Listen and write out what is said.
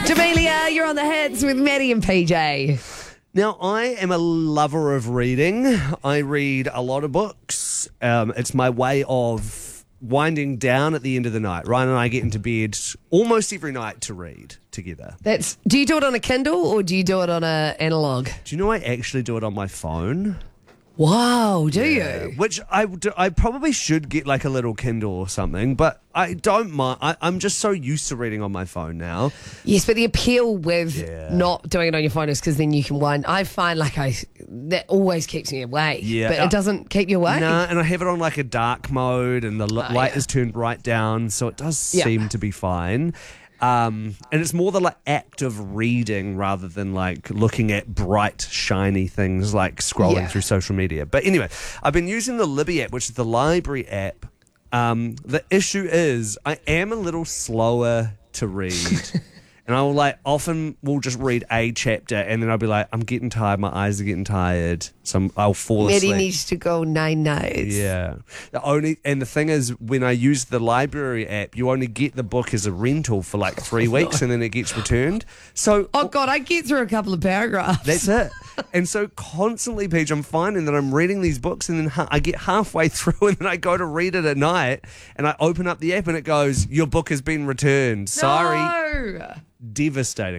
Jamelia, you're on the hits with Maddie and PJ. Now, I am a lover of reading. I read a lot of books. It's my way of winding down at the end of the night. Ryan and I get into bed almost every night to read together. Do you do it on a Kindle or do you do it on an analog? Do you know I actually do it on my phone? Wow, do you? Which I probably should get like a little Kindle or something, but I don't mind. I'm just so used to reading on my phone now. Yes, but the appeal with not doing it on your phone is because then you can wind. I find that always keeps me awake. Yeah. But it doesn't keep you awake. Nah, and I have it on like a dark mode and the light is turned right down, so it does seem to be fine. And it's more the act of reading rather than like looking at bright, shiny things like scrolling through social media. But anyway, I've been using the Libby app, which is the library app. The issue is I am a little slower to read. And I will often will just read a chapter and then I'll be like, I'm getting tired, my eyes are getting tired, so I'll fall asleep. Maddie needs to go 9 nights. Yeah. The thing is, when I use the library app, you only get the book as a rental for like 3 weeks and then it gets returned. So oh God, I get through a couple of paragraphs. That's it. And so constantly, Paige, I'm finding that I'm reading these books and then I get halfway through and then I go to read it at night and I open up the app and it goes, your book has been returned. Sorry. No. Devastating.